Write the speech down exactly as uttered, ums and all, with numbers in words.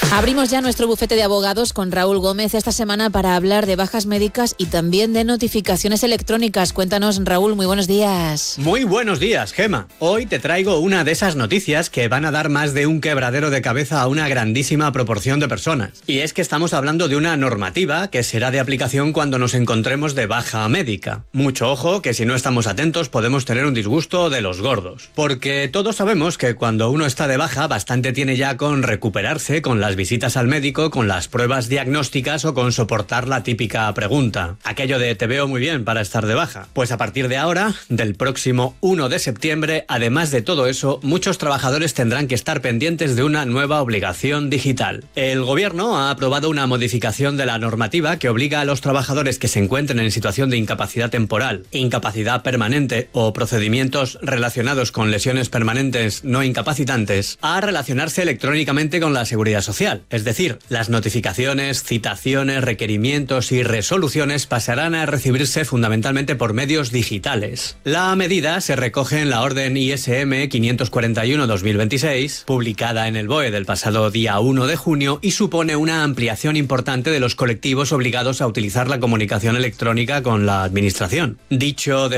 Abrimos ya nuestro bufete de abogados con Raúl Gómez esta semana para hablar de bajas médicas y también de notificaciones electrónicas. Cuéntanos, Raúl, muy buenos días. Muy buenos días, Gema. Hoy te traigo una de esas noticias que van a dar más de un quebradero de cabeza a una grandísima proporción de personas. Y es que estamos hablando de una normativa que será de aplicación cuando nos encontremos de baja médica. Mucho ojo, que si no estamos atentos podemos tener un disgusto de los gordos. Porque todos sabemos que cuando uno está de baja, bastante tiene ya con recuperarse, con las visitas al médico, con las pruebas diagnósticas o con soportar la típica pregunta. Aquello de te veo muy bien para estar de baja. Pues a partir de ahora, del próximo uno de septiembre, además de todo eso, muchos trabajadores tendrán que estar pendientes de una nueva obligación digital. El gobierno ha aprobado una modificación de la normativa que obliga a los trabajadores que se encuentren en situación de incapacidad temporal, incapacidad permanente o procedimientos relacionados con lesiones permanentes no incapacitantes a relacionarse electrónicamente con la Seguridad Social. Es decir, las notificaciones, citaciones, requerimientos y resoluciones pasarán a recibirse fundamentalmente por medios digitales. La medida se recoge en la orden I S M quinientos cuarenta y uno barra dos mil veintiséis, publicada en el B O E del pasado día uno de junio, y supone una ampliación importante de los colectivos obligados a utilizar la comunicación electrónica con la Administración. Dicho de